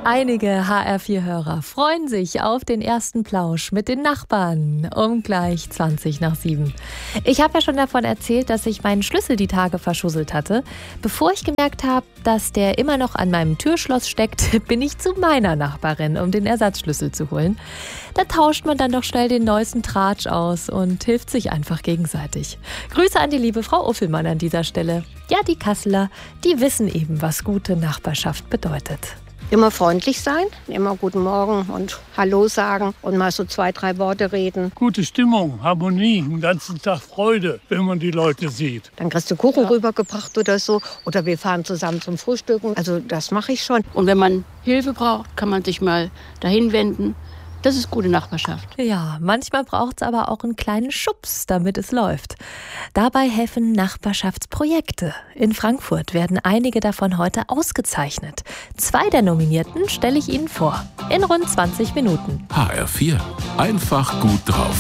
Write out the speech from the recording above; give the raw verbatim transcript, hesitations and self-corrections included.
Einige H R vier Hörer freuen sich auf den ersten Plausch mit den Nachbarn um gleich zwanzig nach sieben. Ich habe ja schon davon erzählt, dass ich meinen Schlüssel die Tage verschusselt hatte. Bevor ich gemerkt habe, dass der immer noch an meinem Türschloss steckt, bin ich zu meiner Nachbarin, um den Ersatzschlüssel zu holen. Da tauscht man dann doch schnell den neuesten Tratsch aus und hilft sich einfach gegenseitig. Grüße an die liebe Frau Uffelmann an dieser Stelle. Ja, die Kasseler, die wissen eben, was gute Nachbarschaft bedeutet. Immer freundlich sein, immer guten Morgen und Hallo sagen und mal so zwei, drei Worte reden. Gute Stimmung, Harmonie, den ganzen Tag Freude, wenn man die Leute sieht. Dann kriegst du Kuchen ja. rübergebracht oder so. Oder wir fahren zusammen zum Frühstücken. Also das mache ich schon. Und wenn man Hilfe braucht, kann man sich mal dahin wenden. Das ist gute Nachbarschaft. Ja, manchmal braucht es aber auch einen kleinen Schubs, damit es läuft. Dabei helfen Nachbarschaftsprojekte. In Frankfurt werden einige davon heute ausgezeichnet. Zwei der Nominierten stelle ich Ihnen vor. In rund zwanzig Minuten. H R vier. Einfach gut drauf.